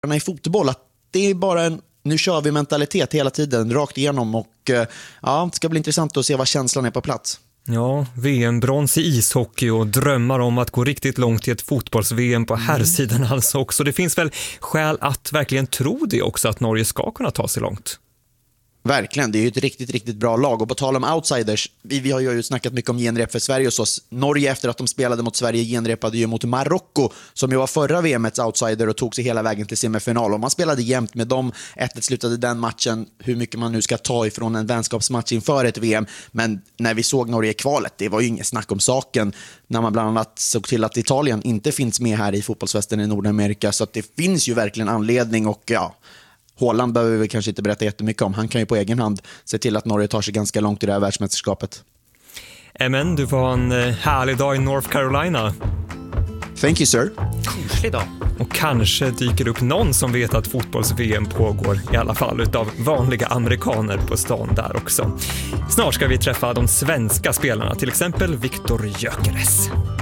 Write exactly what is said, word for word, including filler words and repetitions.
i fotboll, att det är bara en nu kör vi mentalitet hela tiden, rakt igenom, och ja, det ska bli intressant att se vad känslan är på plats. Ja, V M-brons i ishockey och drömmar om att gå riktigt långt i ett fotbolls-V M på herrsidan alltså också. Det finns väl skäl att verkligen tro det också, att Norge ska kunna ta sig långt. Verkligen, det är ju ett riktigt, riktigt bra lag. Och på tal om outsiders, vi, vi har ju snackat mycket om genrep för Sverige och så. Norge, efter att de spelade mot Sverige, genrepade ju mot Marocko, som ju var förra V M:s outsider och tog sig hela vägen till semifinal. Och man spelade jämnt med dem. ett ett slutade den matchen, hur mycket man nu ska ta ifrån en vänskapsmatch inför ett V M. Men när vi såg Norge i kvalet, det var ju ingen snack om saken. När man bland annat såg till att Italien inte finns med här i fotbollsvästen i Nordamerika. Så att det finns ju verkligen anledning, och ja... Haaland behöver vi kanske inte berätta jättemycket om. Han kan ju på egen hand se till att Norge tar sig ganska långt i det här världsmästerskapet. Amen, du får ha en härlig dag i North Carolina. Thank you, sir. Kuslig dag. Och kanske dyker upp någon som vet att fotbolls-V M pågår, i alla fall utav vanliga amerikaner på stan där också. Snart ska vi träffa de svenska spelarna, till exempel Viktor Gyökeres.